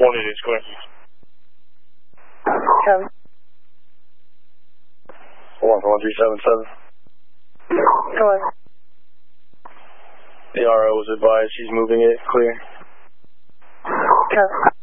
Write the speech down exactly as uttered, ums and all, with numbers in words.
One it is clear. Copy. One one three seven seven. Come on. The R O was advised she's moving it clear. Copy.